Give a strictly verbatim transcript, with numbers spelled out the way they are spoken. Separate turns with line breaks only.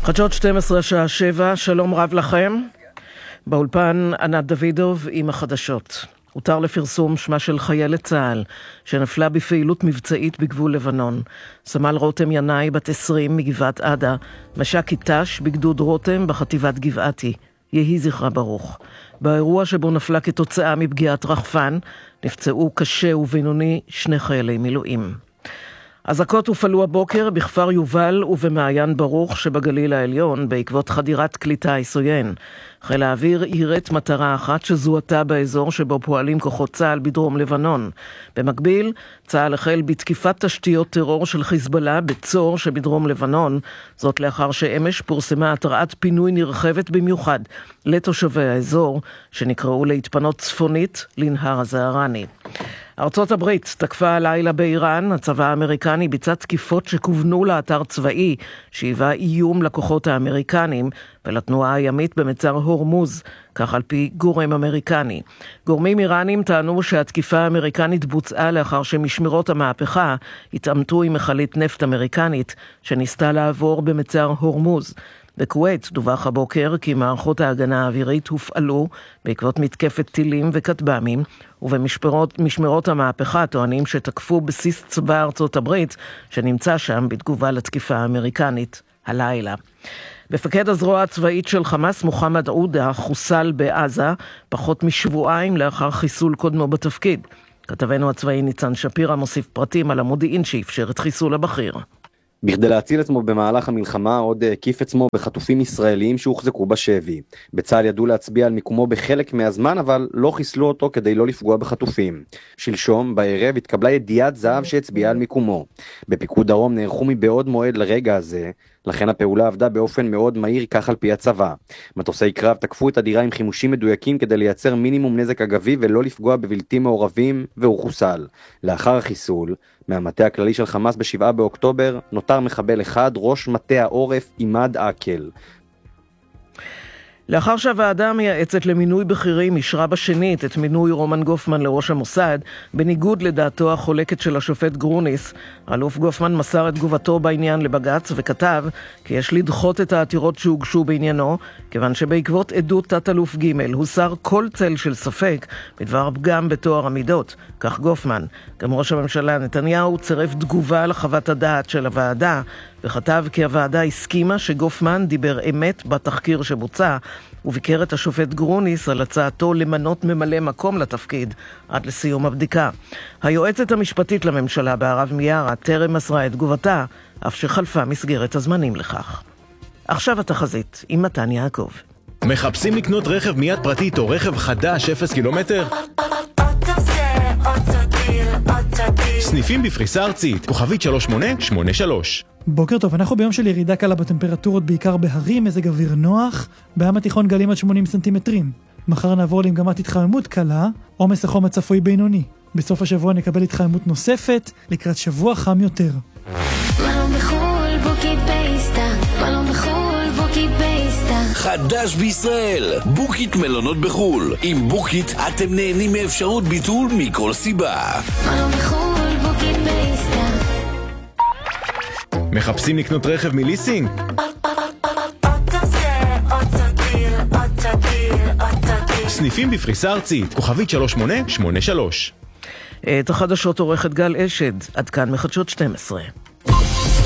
חדשות שתים עשרה שעה שבע, שלום רב לכם. באולפן ענת דוידוב עם החדשות. הותר לפרסום שמה של חיילת צה"ל שנפלה בפעילות מבצעית בגבול לבנון. סמל רותם ינאי בת עשרים מגבעת עדה, מש"ק ת"ש בגדוד רותם בחטיבת גבעתי. יהי זכרה ברוך. באירוע שבו נפלה כתוצאה מפגיעת רחפן, נפצעו קשה ובינוני שני חיילי מילואים. אזעקות הופעלו הבוקר בכפר יובל ובמעיין ברוך שבגליל העליון בעקבות חדירת כלי טיס עוין. חיל האוויר יירט מטרה אחת שזוהתה באזור שבו פועלים כוחות צה"ל בדרום לבנון. במקביל, צה"ל החל בתקיפת תשתיות טרור של חיזבאללה בצור שבדרום לבנון, זאת לאחר שאמש פורסמה התרעת פינוי נרחבת במיוחד לתושבי האזור שנקראו להתפנות צפונית לנהר הזערני. ארצות הברית תקפה הלילה באיראן. הצבא האמריקני ביצע תקיפות שכוונו לאתר צבאי שהיווה איום לכוחות האמריקנים ולתנועה הימית במצר הורמוז, כך על פי גורם אמריקני. גורמים איראנים טענו שהתקיפה האמריקנית בוצעה לאחר שמשמרות המהפכה התעמתו עם מכלית נפט אמריקנית שניסתה לעבור במצר הורמוז. בכווית דווח הבוקר כי מערכות ההגנה האווירית הופעלו בעקבות מתקפת טילים וכטב"מים, ובמשמרות משמרות המהפכה טוענים שתקפו בסיס צבא ארצות הברית שנמצא שם בתגובה לתקיפה האמריקנית הלילה. מפקד הזרוע הצבאית של חמאס מוחמד עודה חוסל בעזה פחות משבועיים לאחר חיסול קודמו בתפקיד. כתבנו הצבאי ניצן שפירא מוסיף פרטים על המודיעין שאפשר את חיסול הבכיר.
בכדי להציל עצמו במהלך המלחמה עוד הקיף עצמו בחטופים ישראלים שהוחזקו בשבי. בצה"ל ידעו להצביע על מיקומו בחלק מהזמן, אבל לא חיסלו אותו כדי לא לפגוע בחטופים. שלשום בערב התקבלה ידיעת זהב שהצביעה על מיקומו. בפיקוד דרום נערכו מבעוד מועד לרגע הזה, לכן הפעולה עבדה באופן מאוד מהיר כך על פי הצבא. מטוסי קרב תקפו את הדירה עם חימושים מדויקים כדי לייצר מינימום נזק אגבי ולא לפגוע בבלתי מעורבים, והוא חוסל. לאחר החיסול, מהמטה הכללי של חמאס בשבעה באוקטובר, נותר מחבל אחד, ראש מטה העורף עימד עקל.
לאחר שהוועדה המייעצת למינוי בכירים אישרה בשנית את מינוי רומן גופמן לראש המוסד, בניגוד לדעתו החולקת של השופט גרוניס, אלוף גופמן מסר את תגובתו בעניין לבג"ץ וכתב כי יש לדחות את העתירות שהוגשו בעניינו, כיוון שבעקבות עדות תת-אלוף ג' הוסר כל צל של ספק בדבר פגם בתואר המידות. כך גופמן. גם ראש הממשלה נתניהו צירף תגובה לחוות הדעת של הוועדה, וכתב כי הוועדה הסכימה שגופמן דיבר אמת בתחקיר שבוצע, וביקר את השופט גרוניס על הצעתו למנות ממלא מקום לתפקיד עד לסיום הבדיקה. היועצת המשפטית לממשלה בערב מיארה טרם מסרה את תגובתה, אף שחלפה מסגרת הזמנים לכך. עכשיו התחזית עם מתן יעקב.
מחפשים לקנות רכב מיד פרטית או רכב חדש אפס קילומטר? סניפים בפריסה ארצית, כוכבית שלוש שמונה שמונה שלוש.
בוקר טוב, אנחנו ביום של ירידה קלה בטמפרטורות בעיקר בהרים, מזג אוויר נוח, בים התיכון גלים עד שמונים סנטימטרים. מחר נעבור למגמת התחממות קלה, עומס החום הצפוי בינוני. בסוף השבוע נקבל התחממות נוספת, לקראת שבוע חם יותר.
מלון בחול, בוקית בייסטה, מלון בחול, בוקית בייסטה.
חדש בישראל, בוקית מלונות בחול. עם בוקית אתם נהנים מאפשרות ביטול מכל סיבה.
מלון בחול, בוקית בייסטה.
מחפשים לקנות רכב מליסינג? סניפים בפריסה ארצית, כוכבית שלוש שמונה שמונה שלוש.
את החדשות עורכת גל אשד, עד כאן מחדשות שתים עשרה.